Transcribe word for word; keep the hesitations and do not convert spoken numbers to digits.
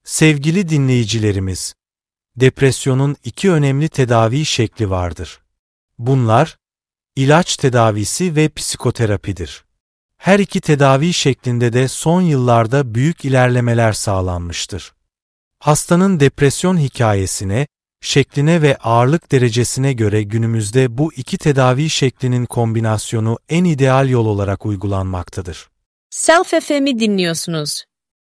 Sevgili dinleyicilerimiz, depresyonun iki önemli tedavi şekli vardır. Bunlar, ilaç tedavisi ve psikoterapidir. Her iki tedavi şeklinde de son yıllarda büyük ilerlemeler sağlanmıştır. Hastanın depresyon hikayesine, şekline ve ağırlık derecesine göre günümüzde bu iki tedavi şeklinin kombinasyonu en ideal yol olarak uygulanmaktadır. Self F M'i dinliyorsunuz.